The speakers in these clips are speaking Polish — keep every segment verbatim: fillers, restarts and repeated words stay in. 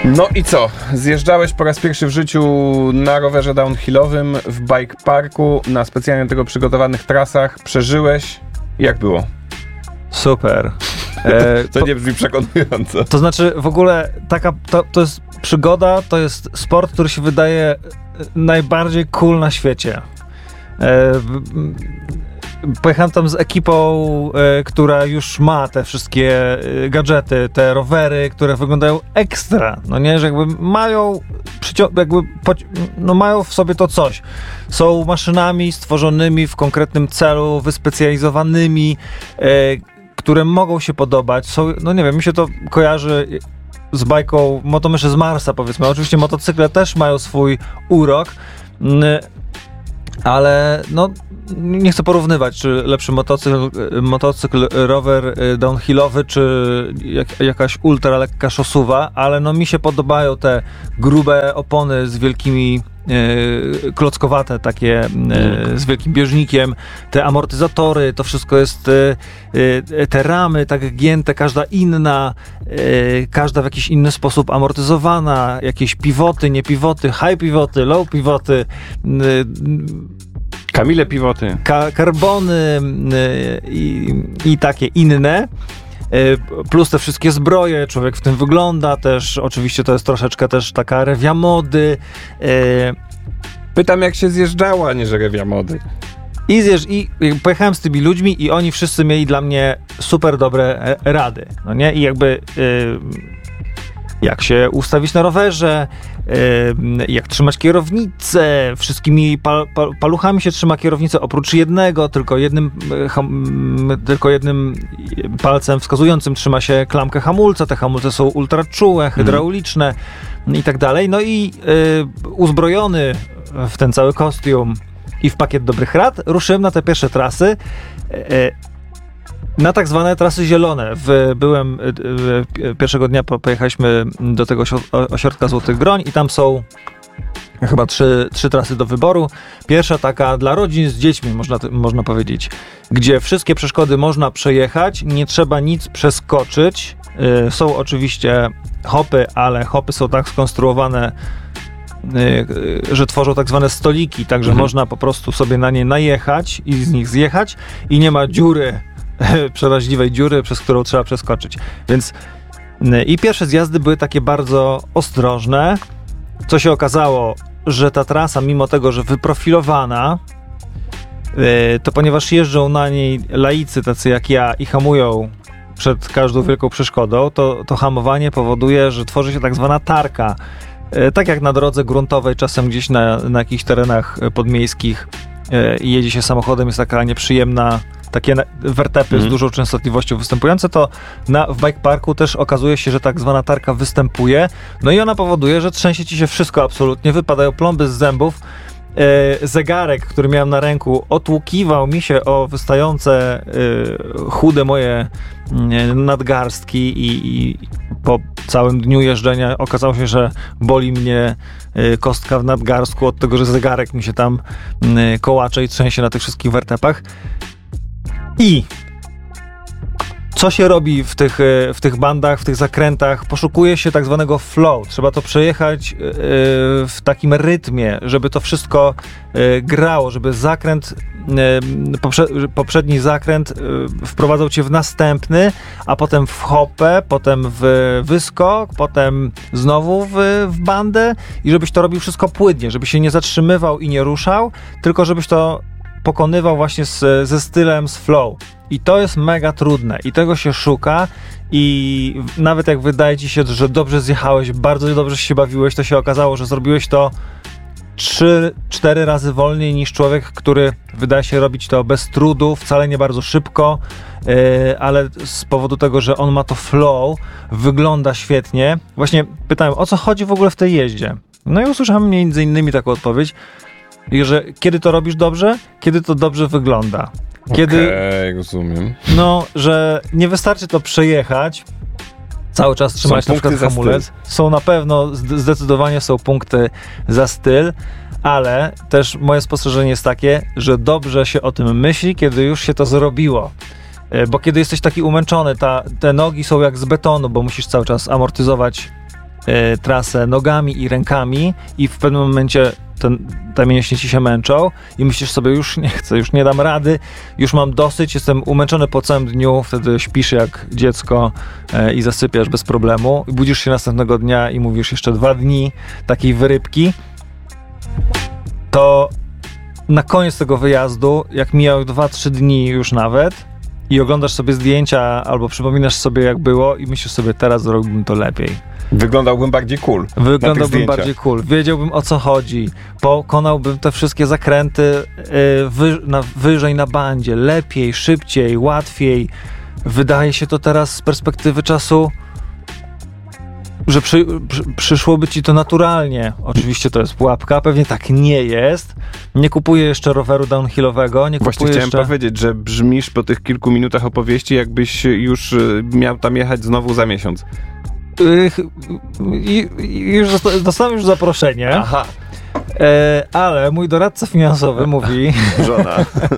No i co? Zjeżdżałeś po raz pierwszy w życiu na rowerze downhillowym w bike parku na specjalnie do tego przygotowanych trasach. Przeżyłeś. Jak było? Super. E, to nie brzmi przekonująco. To znaczy w ogóle taka, to, to jest przygoda, to jest sport, który się wydaje najbardziej cool na świecie. E, Pojechałem tam z ekipą, e, która już ma te wszystkie e, gadżety, te rowery, które wyglądają ekstra, no nie, że jakby mają jakby no mają w sobie to coś. Są maszynami stworzonymi w konkretnym celu, wyspecjalizowanymi, e, które mogą się podobać. Są, no nie wiem, mi się to kojarzy z bajką Motomyszy z Marsa, powiedzmy. Oczywiście motocykle też mają swój urok, ale no nie chcę porównywać, czy lepszy motocykl, motocykl rower downhillowy, czy jak, jakaś ultra lekka szosuwa, ale no mi się podobają te grube opony z wielkimi e, klockowate takie e, z wielkim bieżnikiem, te amortyzatory, to wszystko jest e, e, te ramy tak gięte, każda inna, e, każda w jakiś inny sposób amortyzowana, jakieś pivoty, nie pivoty, high pivoty, low pivoty, e, Kamile pivoty. Ka- karbony y, i, i takie inne. Y, plus te wszystkie zbroje, człowiek w tym wygląda też. Oczywiście to jest troszeczkę też taka rewia mody. Y, Pytam, jak się zjeżdżała, a nie że rewia mody. I, zjeżdż, I pojechałem z tymi ludźmi i oni wszyscy mieli dla mnie super dobre rady. No nie? I jakby... Y, jak się ustawić na rowerze, yy, jak trzymać kierownicę, wszystkimi pal, pal, paluchami się trzyma kierownicę, oprócz jednego, tylko jednym, ham, tylko jednym palcem wskazującym trzyma się klamkę hamulca, te hamulce są ultra czułe, hydrauliczne mm. i tak dalej. No i yy, uzbrojony w ten cały kostium i w pakiet dobrych rad ruszyłem na te pierwsze trasy, yy, na tak zwane trasy zielone. W, byłem w, pierwszego dnia pojechaliśmy do tego ośrodka Złotych Groń i tam są chyba trzy, trzy trasy do wyboru. Pierwsza taka dla rodzin z dziećmi, można, można powiedzieć, gdzie wszystkie przeszkody można przejechać, nie trzeba nic przeskoczyć. Yy, są oczywiście hopy, ale hopy są tak skonstruowane, Yy, że tworzą tak zwane stoliki, także mhm. można po prostu sobie na nie najechać i z nich zjechać i nie ma dziury, przeraźliwej dziury, przez którą trzeba przeskoczyć. Więc i pierwsze zjazdy były takie bardzo ostrożne. Co się okazało, że ta trasa, mimo tego, że wyprofilowana, to ponieważ jeżdżą na niej laicy tacy jak ja i hamują przed każdą wielką przeszkodą, to, to hamowanie powoduje, że tworzy się tak zwana tarka. Tak jak na drodze gruntowej, czasem gdzieś na, na jakichś terenach podmiejskich jedzie się samochodem, jest taka nieprzyjemna, takie wertepy mm. z dużą częstotliwością występujące, to na, w bike parku też okazuje się, że tak zwana tarka występuje, no i ona powoduje, że trzęsie ci się wszystko absolutnie, wypadają plomby z zębów. E, zegarek, który miałem na ręku, otłukiwał mi się o wystające e, chude moje e, nadgarstki i, i po całym dniu jeżdżenia okazało się, że boli mnie e, kostka w nadgarstku od tego, że zegarek mi się tam e, kołacze i trzęsie na tych wszystkich wertepach. I co się robi w tych, w tych bandach, w tych zakrętach? Poszukuje się tak zwanego flow. Trzeba to przejechać yy, w takim rytmie, żeby to wszystko yy, grało, żeby zakręt, yy, poprze poprzedni zakręt yy, wprowadzał cię w następny, a potem w hopę, potem w wyskok, potem znowu w, w bandę i żebyś to robił wszystko płynnie, żebyś się nie zatrzymywał i nie ruszał, tylko żebyś to pokonywał właśnie z, ze stylem, z flow. I to jest mega trudne i tego się szuka i nawet jak wydaje ci się, że dobrze zjechałeś, bardzo dobrze się bawiłeś, to się okazało, że zrobiłeś to trzy cztery razy wolniej niż człowiek, który wydaje się robić to bez trudu, wcale nie bardzo szybko, yy, ale z powodu tego, że on ma to flow, wygląda świetnie. Właśnie pytałem, o co chodzi w ogóle w tej jeździe? No i usłyszałem między innymi taką odpowiedź, że kiedy to robisz dobrze, kiedy to dobrze wygląda. Kiedy, Okej, rozumiem. No, że nie wystarczy to przejechać, cały czas trzymać na przykład hamulec. Są na pewno, zdecydowanie są punkty za styl, ale też moje spostrzeżenie jest takie, że dobrze się o tym myśli, kiedy już się to zrobiło. Bo kiedy jesteś taki umęczony, ta, te nogi są jak z betonu, bo musisz cały czas amortyzować y, trasę nogami i rękami i w pewnym momencie ten, te mięśnie ci się męczą i myślisz sobie, już nie chcę, już nie dam rady, już mam dosyć, jestem umęczony po całym dniu, wtedy śpisz jak dziecko y, i zasypiasz bez problemu i budzisz się następnego dnia i mówisz jeszcze dwa dni takiej wyrybki, to na koniec tego wyjazdu, jak mijały dwa trzy dni już nawet i oglądasz sobie zdjęcia albo przypominasz sobie jak było i myślisz sobie, teraz zrobiłbym to lepiej. Wyglądałbym bardziej cool. Wyglądałbym bardziej cool. Wiedziałbym o co chodzi. Pokonałbym te wszystkie zakręty yy, wy, na, wyżej na bandzie. Lepiej, szybciej, łatwiej. Wydaje się to teraz z perspektywy czasu, że przy, przy, przyszłoby ci to naturalnie. Oczywiście to jest pułapka, pewnie tak nie jest. Nie kupuję jeszcze roweru downhillowego. Nie Właśnie kupuję chciałem jeszcze... powiedzieć, że brzmisz po tych kilku minutach opowieści, jakbyś już miał tam jechać znowu za miesiąc. I, i już dosta- dostałem już zaproszenie. Aha. E, ale mój doradca finansowy mówi, Żona.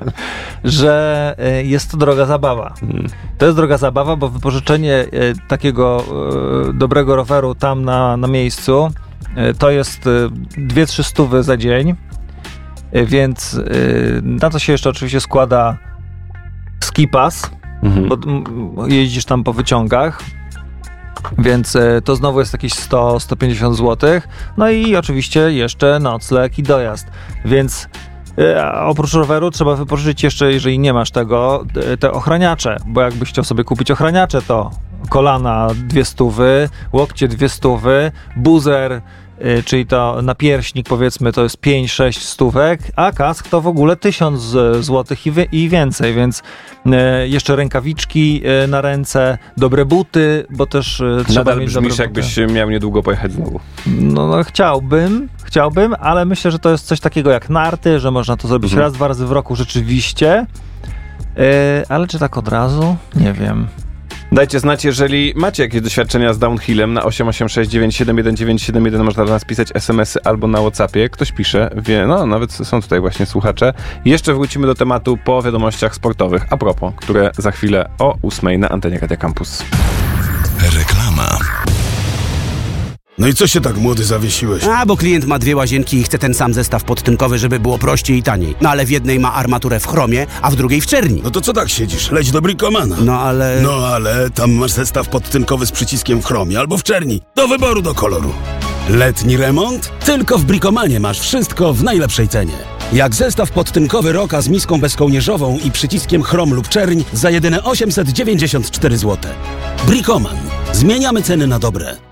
że jest to droga zabawa. Hmm. To jest droga zabawa, bo wypożyczenie e, takiego e, dobrego roweru tam na, na miejscu e, to jest e, dwie trzy stówy za dzień, e, więc e, na to się jeszcze oczywiście składa ski pass, hmm. bo m, jeździsz tam po wyciągach. Więc y, to znowu jest jakieś sto do stu pięćdziesięciu złotych. No i oczywiście jeszcze nocleg i dojazd. Więc y, oprócz roweru trzeba wypożyczyć jeszcze, jeżeli nie masz tego, y, te ochraniacze. Bo jakbyś chciał sobie kupić ochraniacze, to kolana dwie stówy, łokcie dwie stówy, buzer, y, czyli to napierśnik powiedzmy to jest pięć sześć stówek, a kask to w ogóle tysiąc złotych i, wi- i więcej, więc y, jeszcze rękawiczki y, na ręce, dobre buty, bo też y, trzeba Nadal mieć brzmisz, dobre jakbyś buty. miał niedługo pojechać znowu. No, no chciałbym, chciałbym, ale myślę, że to jest coś takiego jak narty, że można to zrobić mhm. raz, dwa razy w roku rzeczywiście, y, ale czy tak od razu? Nie wiem. Dajcie znać, jeżeli macie jakieś doświadczenia z downhillem na osiem osiem sześć dziewięć siedem jeden dziewięć siedem jeden, można do nas pisać es em esy albo na WhatsAppie. Ktoś pisze, wie, no nawet są tutaj właśnie słuchacze. Jeszcze wrócimy do tematu po wiadomościach sportowych, a propos, które za chwilę o ósmej na antenie Radia Campus. Reklama. No i co się tak młody zawiesiłeś? A, bo klient ma dwie łazienki i chce ten sam zestaw podtynkowy, żeby było prościej i taniej. No ale w jednej ma armaturę w chromie, a w drugiej w czerni. No to co tak siedzisz? Leć do Bricomana. No ale... No ale tam masz zestaw podtynkowy z przyciskiem w chromie albo w czerni. Do wyboru, do koloru. Letni remont? Tylko w Bricomanie masz wszystko w najlepszej cenie. Jak zestaw podtynkowy Roka z miską bezkołnierzową i przyciskiem chrom lub czerń za jedyne osiemset dziewięćdziesiąt cztery złote. Bricoman. Zmieniamy ceny na dobre.